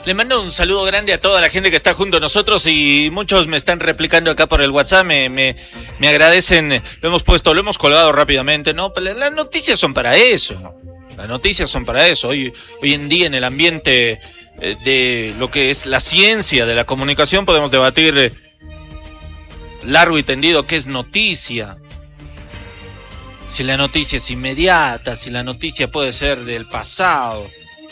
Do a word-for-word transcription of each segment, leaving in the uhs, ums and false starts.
Le mando un saludo grande a toda la gente que está junto a nosotros y muchos me están replicando acá por el WhatsApp, me, me, me agradecen, lo hemos puesto, lo hemos colgado rápidamente, ¿no? Las noticias son para eso, las noticias son para eso. Hoy, hoy en día en el ambiente de lo que es la ciencia de la comunicación podemos debatir largo y tendido qué es noticia. Si la noticia es inmediata, si la noticia puede ser del pasado.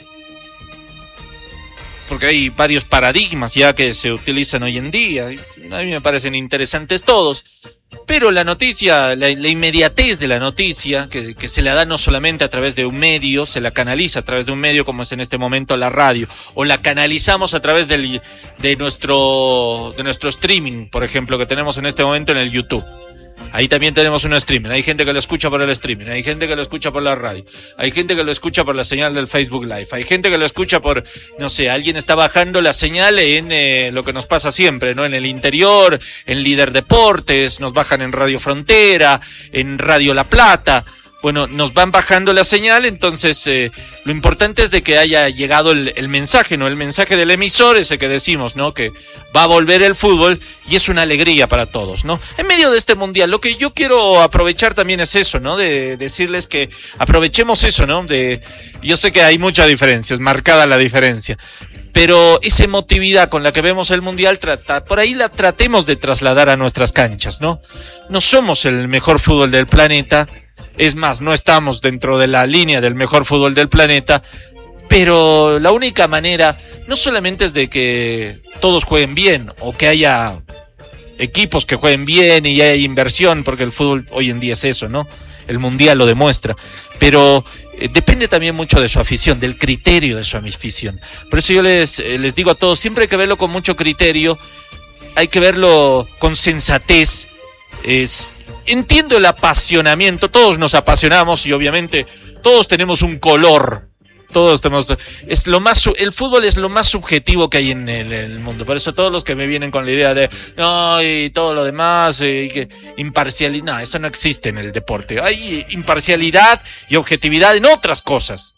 Porque hay varios paradigmas ya que se utilizan hoy en día. A mí me parecen interesantes todos. Pero la noticia, la, la inmediatez de la noticia, que, que se la da no solamente a través de un medio, se la canaliza a través de un medio como es en este momento la radio, o la canalizamos a través del, de, nuestro, de nuestro streaming, por ejemplo, que tenemos en este momento en el YouTube. Ahí también tenemos un streaming, hay gente que lo escucha por el streaming, hay gente que lo escucha por la radio, hay gente que lo escucha por la señal del Facebook Live, hay gente que lo escucha por, no sé, alguien está bajando la señal en eh, lo que nos pasa siempre, ¿no? En el interior, en Líder Deportes, nos bajan en Radio Frontera, en Radio La Plata. Bueno, nos van bajando la señal, entonces eh, lo importante es de que haya llegado el, el mensaje, ¿no? El mensaje del emisor, ese que decimos, ¿no? Que va a volver el fútbol y es una alegría para todos, ¿no? En medio de este mundial, lo que yo quiero aprovechar también es eso, ¿no? De decirles que aprovechemos eso, ¿no? De, yo sé que hay mucha diferencia, es marcada la diferencia, pero esa emotividad con la que vemos el mundial, trata, por ahí la tratemos de trasladar a nuestras canchas, ¿no? No somos el mejor fútbol del planeta. Es más, no estamos dentro de la línea del mejor fútbol del planeta, pero la única manera no solamente es de que todos jueguen bien o que haya equipos que jueguen bien y haya inversión, porque el fútbol hoy en día es eso, ¿no? El mundial lo demuestra, pero eh, depende también mucho de su afición, del criterio de su afición. Por eso yo les, eh, les digo a todos, siempre hay que verlo con mucho criterio, hay que verlo con sensatez. Es... Entiendo el apasionamiento, todos nos apasionamos y obviamente todos tenemos un color, todos tenemos, es lo más, el fútbol es lo más subjetivo que hay en el, en el mundo, por eso todos los que me vienen con la idea de, no, y todo lo demás, y que imparcialidad, no, eso no existe en el deporte, hay imparcialidad y objetividad en otras cosas,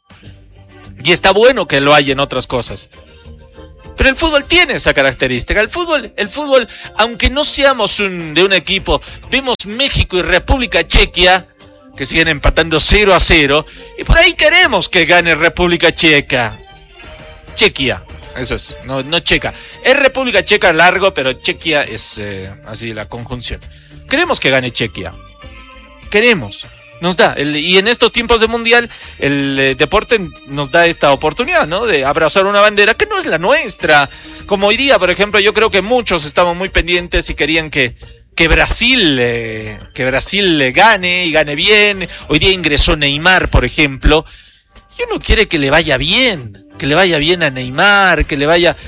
y está bueno que lo haya en otras cosas. Pero el fútbol tiene esa característica. El fútbol, el fútbol, aunque no seamos un, de un equipo, vemos México y República Checa, que siguen empatando cero a cero, y por ahí queremos que gane República Checa. Chequia, eso es, no, no Checa. Es República Checa largo, pero Chequia es eh, así la conjunción. Queremos que gane Chequia. Queremos. Nos da, el, y en estos tiempos de mundial el eh, deporte nos da esta oportunidad, ¿no? De abrazar una bandera que no es la nuestra. Como hoy día, por ejemplo, yo creo que muchos estamos muy pendientes y querían que, que Brasil eh, que Brasil le gane y gane bien. Hoy día ingresó Neymar, por ejemplo. Y uno quiere que le vaya bien, que le vaya bien a Neymar, que le vaya...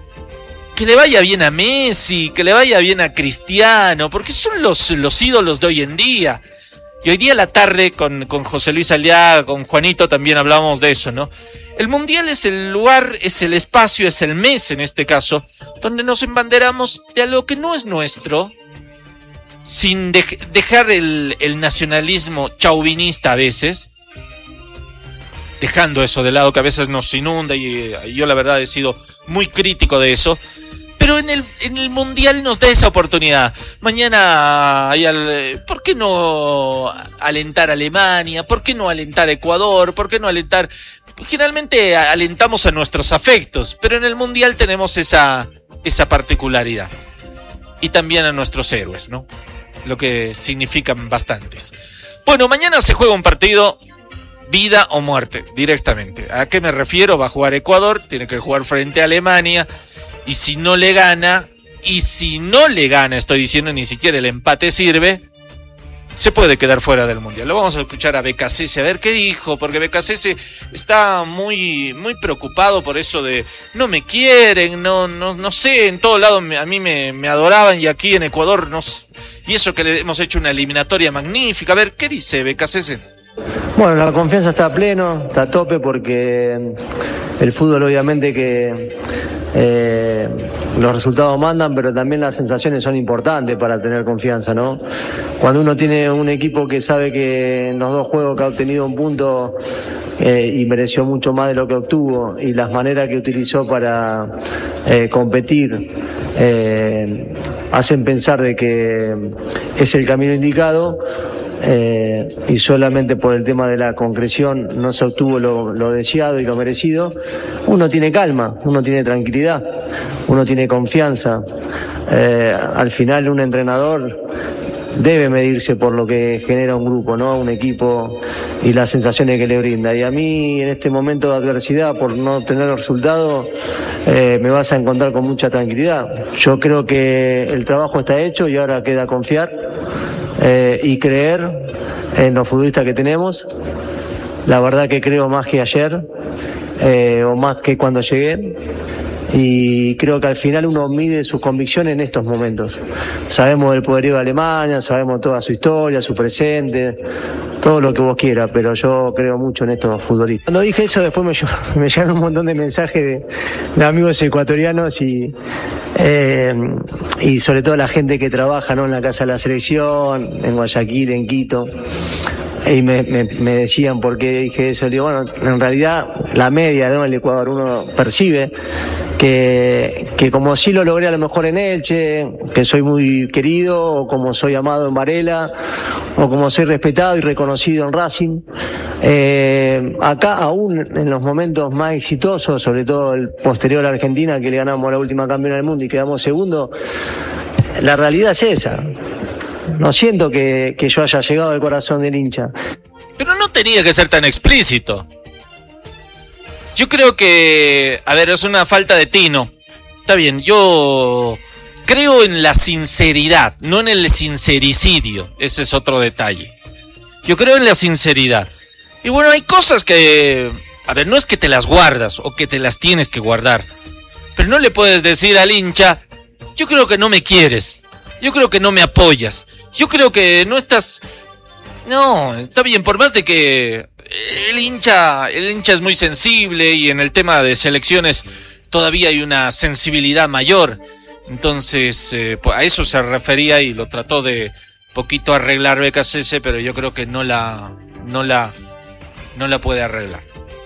que le vaya bien a Messi, que le vaya bien a Cristiano, porque son los, los ídolos de hoy en día. Y hoy día a la tarde con, con José Luis Aliaga, con Juanito también hablábamos de eso, ¿no? El mundial es el lugar, es el espacio, es el mes en este caso, donde nos embanderamos de algo que no es nuestro, sin de, dejar el, el nacionalismo chauvinista a veces, dejando eso de lado que a veces nos inunda y, y yo la verdad he sido muy crítico de eso. Pero en el, en el mundial nos da esa oportunidad. Mañana hay al, ¿por qué no alentar a Alemania? ¿Por qué no alentar a Ecuador? ¿Por qué no alentar? Generalmente alentamos a nuestros afectos, pero en el mundial tenemos esa, esa particularidad. Y también a nuestros héroes, ¿no? Lo que significan bastantes. Bueno, mañana se juega un partido vida o muerte, directamente. ¿A qué me refiero? Va a jugar Ecuador, tiene que jugar frente a Alemania. Y si no le gana, y si no le gana, estoy diciendo, ni siquiera el empate sirve, se puede quedar fuera del mundial. Lo vamos a escuchar a Becasese, a ver qué dijo, porque Becasese está muy, muy preocupado por eso de no me quieren, no, no, no sé, en todos lados a mí me, me adoraban y aquí en Ecuador no, y eso que le hemos hecho una eliminatoria magnífica. A ver, ¿qué dice Becasese? Bueno, la confianza está a pleno, está a tope porque el fútbol obviamente que eh, los resultados mandan, pero también las sensaciones son importantes para tener confianza, ¿no? Cuando uno tiene un equipo que sabe que en los dos juegos que ha obtenido un punto eh, y mereció mucho más de lo que obtuvo, y las maneras que utilizó para eh, competir eh, hacen pensar de que es el camino indicado. Eh, y solamente por el tema de la concreción no se obtuvo lo, lo deseado y lo merecido, uno tiene calma, uno tiene tranquilidad, uno tiene confianza. Eh, al final un entrenador debe medirse por lo que genera un grupo, ¿no? Un equipo y las sensaciones que le brinda. Y a mí en este momento de adversidad, por no obtener el resultado, eh, me vas a encontrar con mucha tranquilidad. Yo creo que el trabajo está hecho y ahora queda confiar Eh, y creer en los futbolistas que tenemos. La verdad que creo más que ayer, eh, o más que cuando llegué, y creo que al final uno mide sus convicciones en estos momentos. Sabemos del poderío de Alemania, sabemos toda su historia, su presente, todo lo que vos quieras, pero yo creo mucho en estos futbolistas. Cuando dije eso, después me, me llegaron un montón de mensajes de, de amigos ecuatorianos y Eh, y sobre todo la gente que trabaja, ¿no?, en la Casa de la Selección, en Guayaquil, en Quito, y me, me, me decían por qué dije eso. Le digo, bueno, en realidad la media, ¿no?, el Ecuador, uno percibe que, que como sí lo logré a lo mejor en Elche, que soy muy querido, o como soy amado en Varela, o como soy respetado y reconocido en Racing, eh, acá aún en los momentos más exitosos, sobre todo el posterior a Argentina, que le ganamos la última campeona del mundo y quedamos segundo, la realidad es esa. No siento que, que yo haya llegado al corazón del hincha. Pero no tenía que ser tan explícito. Yo creo que, a ver, es una falta de tino. Está bien, yo creo en la sinceridad, no en el sincericidio. Ese es otro detalle. Yo creo en la sinceridad. Y bueno, hay cosas que, a ver, no es que te las guardas o que te las tienes que guardar, pero no le puedes decir al hincha, yo creo que no me quieres, yo creo que no me apoyas, yo creo que no estás... No, está bien, por más de que el hincha, el hincha es muy sensible y en el tema de selecciones todavía hay una sensibilidad mayor. Entonces, eh, a eso se refería y lo trató de poquito arreglar B K C S, pero yo creo que no la, no la, no la puede arreglar.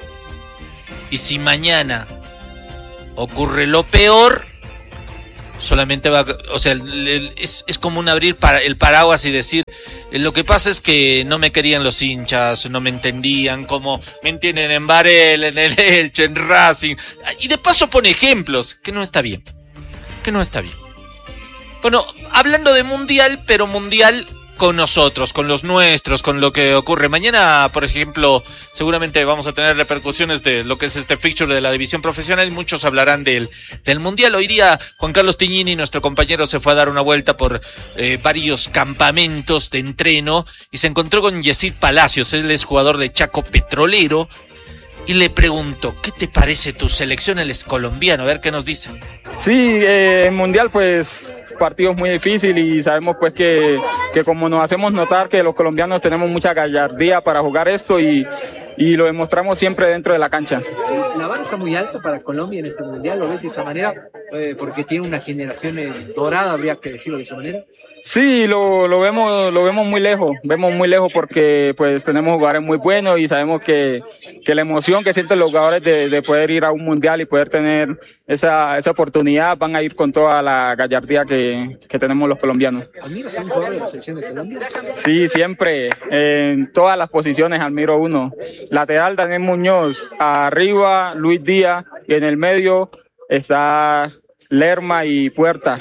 Y si mañana ocurre lo peor, solamente va, o sea, es, es como un abrir para el paraguas y decir, lo que pasa es que no me querían los hinchas, no me entendían, como me entienden en Varela, en el Elche, en Racing, y de paso pone ejemplos, que no está bien, que no está bien. Bueno, hablando de mundial, pero mundial con nosotros, con los nuestros, con lo que ocurre. Mañana, por ejemplo, seguramente vamos a tener repercusiones de lo que es este fixture de la división profesional y muchos hablarán del, del mundial. Hoy día Juan Carlos Tignini, nuestro compañero, se fue a dar una vuelta por eh, varios campamentos de entreno y se encontró con Yesid Palacios. Él es jugador de Chaco Petrolero y le preguntó, ¿qué te parece tu selección? Él es colombiano, a ver qué nos dice. Sí, eh, el mundial, pues partidos muy difíciles y sabemos pues que, que como nos hacemos notar que los colombianos tenemos mucha gallardía para jugar esto y, y lo demostramos siempre dentro de la cancha. La vara está muy alta para Colombia en este mundial, ¿lo ves de esa manera? Eh, porque tiene una generación dorada, habría que decirlo de esa manera. Sí, lo, lo vemos lo vemos muy lejos, vemos muy lejos porque pues tenemos jugadores muy buenos y sabemos que, que la emoción que sienten los jugadores de, de poder ir a un mundial y poder tener esa, esa oportunidad van a ir con toda la gallardía que, que tenemos los colombianos. ¿Admiras a un jugador de la selección de Colombia? Sí, siempre, en todas las posiciones admiro uno. Lateral Daniel Muñoz, arriba Luis Díaz y en el medio está Lerma y Puerta.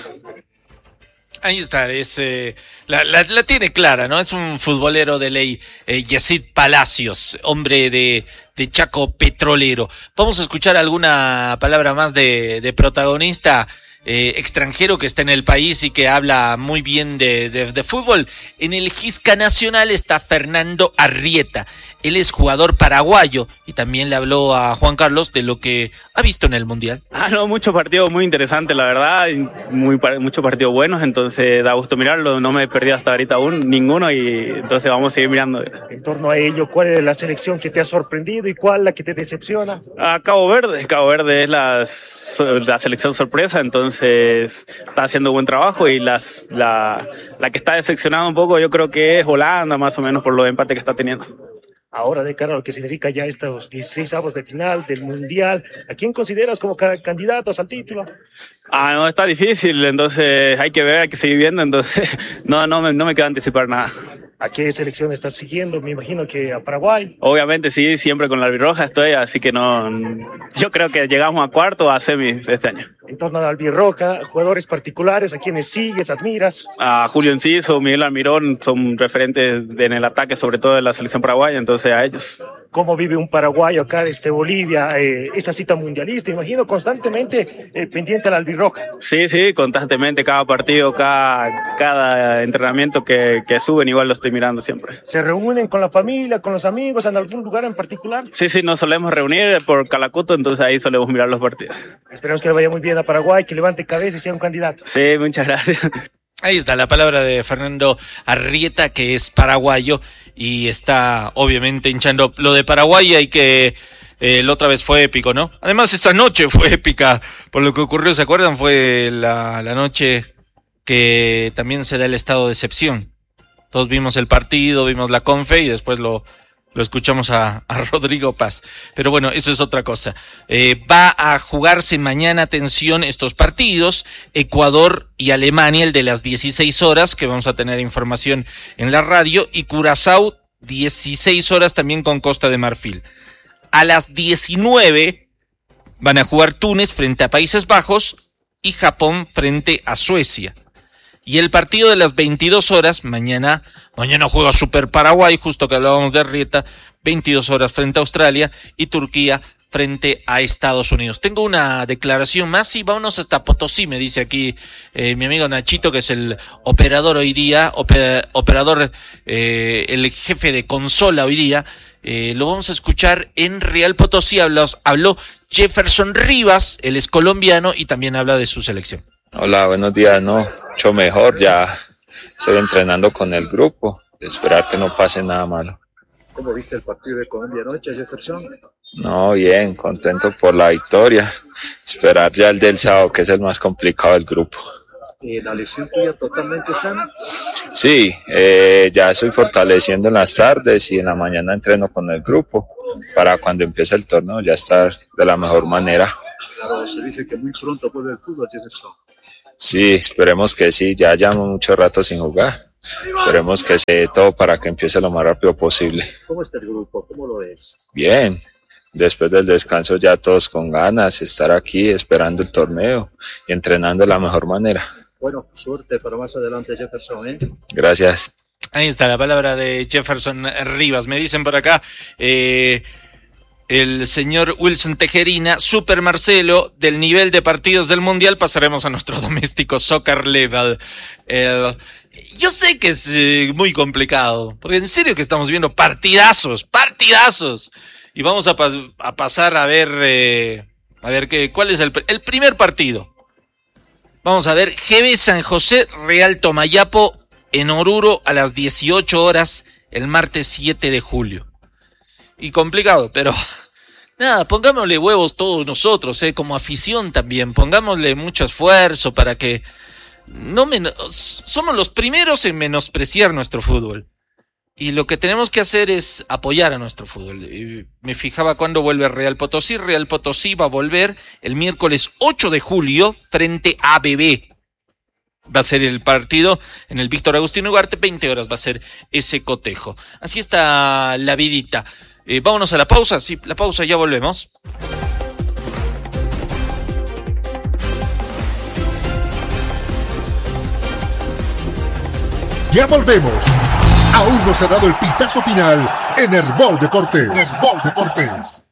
Ahí está, es, eh, la, la, la tiene clara, ¿no? Es un futbolero de ley, eh, Yesid Palacios, hombre de, de Chaco Petrolero. Vamos a escuchar alguna palabra más de, de protagonista eh, extranjero que está en el país y que habla muy bien de, de, de fútbol. En el Gisca Nacional está Fernando Arrieta. Él es jugador paraguayo y también le habló a Juan Carlos de lo que ha visto en el Mundial. Ah, no, muchos partidos muy interesantes, la verdad, muy, muchos partidos buenos, entonces da gusto mirarlo, no me he perdido hasta ahorita aún ninguno y entonces vamos a seguir mirando. En torno a ello, ¿cuál es la selección que te ha sorprendido y cuál la que te decepciona? A Cabo Verde, Cabo Verde es la, la selección sorpresa, entonces está haciendo buen trabajo y las, la, la que está decepcionada un poco yo creo que es Holanda, más o menos por los empates que está teniendo. Ahora, de cara a lo que significa ya estos dieciséis avos de final del Mundial, ¿a quién consideras como candidatos al título? Ah, no, está difícil, entonces hay que ver, hay que seguir viendo, entonces no, no, me, no me queda anticipar nada. ¿A qué selección estás siguiendo? Me imagino que a Paraguay. Obviamente sí, siempre con la albirroja estoy, así que no, yo creo que llegamos a cuarto o a semis este año. En torno a la albirroja, jugadores particulares, ¿a quienes sigues, admiras? A Julio Enciso, Miguel Almirón, son referentes en el ataque, sobre todo de la selección paraguaya, entonces a ellos. ¿Cómo vive un paraguayo acá desde Bolivia eh, esta cita mundialista? Imagino constantemente eh, pendiente a la albirroja. Sí, sí, constantemente, cada partido, cada, cada entrenamiento que, que suben, igual lo estoy mirando siempre. ¿Se reúnen con la familia, con los amigos, en algún lugar en particular? Sí, sí, nos solemos reunir por Calacuto, entonces ahí solemos mirar los partidos. Esperemos que le vaya muy bien a Paraguay, que levante cabeza y sea un candidato. Sí, muchas gracias. Ahí está la palabra de Fernando Arrieta, que es paraguayo y está obviamente hinchando. Lo de Paraguay hay que... Eh, la otra vez fue épico, ¿no? Además esa noche fue épica por lo que ocurrió, ¿se acuerdan? Fue la, la noche que también se da el estado de excepción. Todos vimos el partido, vimos la confe y después lo... Lo escuchamos a, a Rodrigo Paz. Pero bueno, eso es otra cosa. Eh, va a jugarse mañana, atención, estos partidos. Ecuador y Alemania, el de las dieciséis horas, que vamos a tener información en la radio. Y Curazao, dieciséis horas también con Costa de Marfil. A las diecinueve van a jugar Túnez frente a Países Bajos y Japón frente a Suecia. Y el partido de las veintidós horas, mañana, mañana juega Super Paraguay, justo que hablábamos de Arrieta, veintidós horas frente a Australia y Turquía frente a Estados Unidos. Tengo una declaración más y vámonos hasta Potosí, me dice aquí eh, mi amigo Nachito, que es el operador hoy día, oper, operador, eh, el jefe de consola hoy día. Eh, lo vamos a escuchar en Real Potosí, habló, habló Jefferson Rivas, él es colombiano y también habla de su selección. Hola, buenos días, no, mucho mejor, ya estoy entrenando con el grupo, esperar que no pase nada malo. ¿Cómo viste el partido de Colombia anoche, Jefferson? No, bien, contento por la victoria, esperar ya el del sábado, que es el más complicado del grupo. ¿Y la lesión tuya totalmente sana? Sí, eh, ya estoy fortaleciendo en las tardes y en la mañana entreno con el grupo, para cuando empiece el torneo ya estar de la mejor manera. Claro, se dice que muy pronto vuelve el fútbol, Jefferson. Sí, esperemos que sí, ya llevamos mucho rato sin jugar, esperemos que se dé todo para que empiece lo más rápido posible. ¿Cómo está el grupo? ¿Cómo lo ves? Bien, después del descanso ya todos con ganas, estar aquí esperando el torneo y entrenando de la mejor manera. Bueno, suerte para más adelante, Jefferson, ¿eh? Gracias. Ahí está la palabra de Jefferson Rivas, me dicen por acá... Eh... El señor Wilson Tejerina, Super Marcelo, del nivel de partidos del Mundial pasaremos a nuestro doméstico soccer level. Eh, yo sé que es eh, muy complicado, porque en serio que estamos viendo partidazos, partidazos. Y vamos a, pas- a pasar a ver, eh, a ver qué, cuál es el, el primer partido. Vamos a ver, G B San José, Real Tomayapo, en Oruro a las dieciocho horas, el martes siete de julio. Y complicado, pero nada, pongámosle huevos todos nosotros, eh, como afición también, pongámosle mucho esfuerzo para que no menos, somos los primeros en menospreciar nuestro fútbol. Y lo que tenemos que hacer es apoyar a nuestro fútbol. Y me fijaba cuándo vuelve Real Potosí. Real Potosí va a volver el miércoles ocho de julio frente a A B B. Va a ser el partido en el Víctor Agustín Ugarte, veinte horas va a ser ese cotejo. Así está la vidita. Eh, vámonos a la pausa, sí, la pausa, ya volvemos. Ya volvemos. Aún no se ha dado el pitazo final en Herbol Deportes. Herbol Deportes.